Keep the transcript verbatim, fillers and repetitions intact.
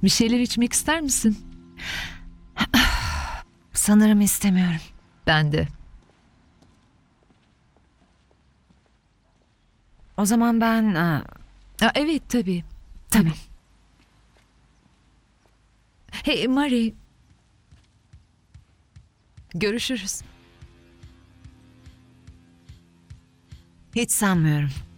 Bir şeyler içmek ister misin? Sanırım istemiyorum. Ben de. O zaman ben... aa, Aa, evet tabii. tamam. Hey Mari. Görüşürüz. Hiç sanmıyorum.